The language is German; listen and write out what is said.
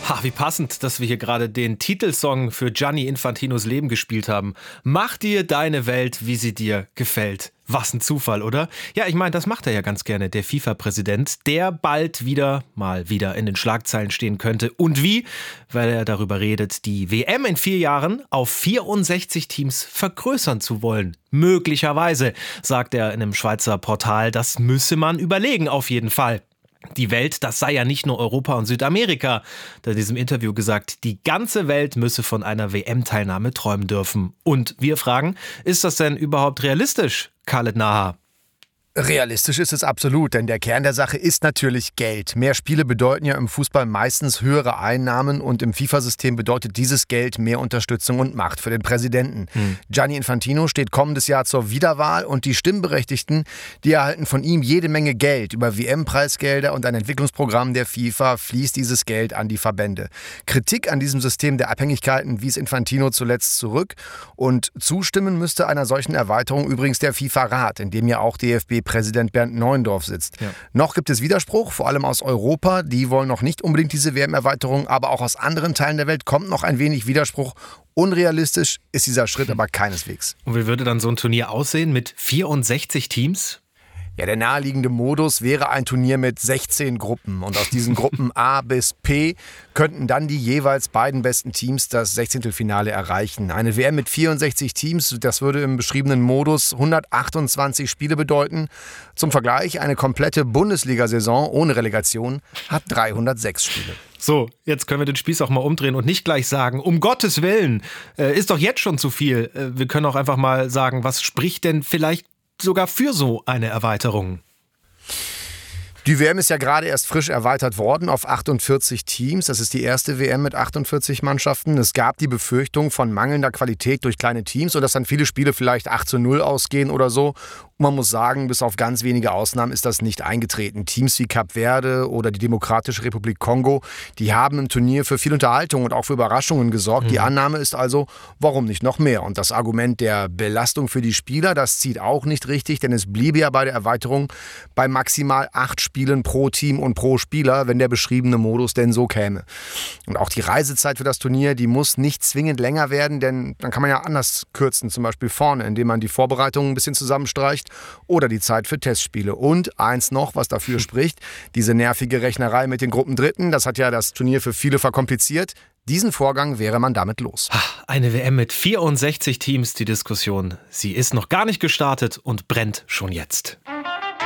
Wie passend, dass wir hier gerade den Titelsong für Gianni Infantinos Leben gespielt haben. Mach dir deine Welt, wie sie dir gefällt. Was ein Zufall, oder? Ja, ich meine, das macht er ja ganz gerne, der FIFA-Präsident, der bald mal wieder in den Schlagzeilen stehen könnte. Und wie? Weil er darüber redet, die WM in 4 Jahren auf 64 Teams vergrößern zu wollen. Möglicherweise, sagt er in einem Schweizer Portal, das müsse man überlegen, auf jeden Fall. Die Welt, das sei ja nicht nur Europa und Südamerika. Da hat in diesem Interview gesagt, die ganze Welt müsse von einer WM-Teilnahme träumen dürfen. Und wir fragen, ist das denn überhaupt realistisch, Khaled Naha? Realistisch ist es absolut, denn der Kern der Sache ist natürlich Geld. Mehr Spiele bedeuten ja im Fußball meistens höhere Einnahmen und im FIFA-System bedeutet dieses Geld mehr Unterstützung und Macht für den Präsidenten. Gianni Infantino steht kommendes Jahr zur Wiederwahl und die Stimmberechtigten, die erhalten von ihm jede Menge Geld. Über WM-Preisgelder und ein Entwicklungsprogramm der FIFA fließt dieses Geld an die Verbände. Kritik an diesem System der Abhängigkeiten wies Infantino zuletzt zurück und zustimmen müsste einer solchen Erweiterung übrigens der FIFA-Rat, in dem ja auch DFB-Präsident Bernd Neuendorf sitzt. Ja. Noch gibt es Widerspruch, vor allem aus Europa. Die wollen noch nicht unbedingt diese WM-Erweiterung, aber auch aus anderen Teilen der Welt kommt noch ein wenig Widerspruch. Unrealistisch ist dieser Schritt aber keineswegs. Und wie würde dann so ein Turnier aussehen mit 64 Teams? Ja, der naheliegende Modus wäre ein Turnier mit 16 Gruppen. Und aus diesen Gruppen A bis P könnten dann die jeweils beiden besten Teams das 16. erreichen. Eine WM mit 64 Teams, das würde im beschriebenen Modus 128 Spiele bedeuten. Zum Vergleich, eine komplette Bundesliga-Saison ohne Relegation hat 306 Spiele. So, jetzt können wir den Spieß auch mal umdrehen und nicht gleich sagen, um Gottes Willen, ist doch jetzt schon zu viel. Wir können auch einfach mal sagen, was spricht denn vielleicht sogar für so eine Erweiterung? Die WM ist ja gerade erst frisch erweitert worden auf 48 Teams. Das ist die erste WM mit 48 Mannschaften. Es gab die Befürchtung von mangelnder Qualität durch kleine Teams und dass dann viele Spiele vielleicht 8-0 ausgehen oder so. Und man muss sagen, bis auf ganz wenige Ausnahmen ist das nicht eingetreten. Teams wie Kap Verde oder die Demokratische Republik Kongo, die haben im Turnier für viel Unterhaltung und auch für Überraschungen gesorgt. Die Annahme ist also, warum nicht noch mehr? Und das Argument der Belastung für die Spieler, das zieht auch nicht richtig, denn es bliebe ja bei der Erweiterung bei maximal 8 Spielen pro Team und pro Spieler, wenn der beschriebene Modus denn so käme. Und auch die Reisezeit für das Turnier, die muss nicht zwingend länger werden, denn dann kann man ja anders kürzen, zum Beispiel vorne, indem man die Vorbereitungen ein bisschen zusammenstreicht oder die Zeit für Testspiele. Und eins noch, was dafür spricht, diese nervige Rechnerei mit den Gruppendritten, das hat ja das Turnier für viele verkompliziert. Diesen Vorgang wäre man damit los. Eine WM mit 64 Teams, die Diskussion, sie ist noch gar nicht gestartet und brennt schon jetzt.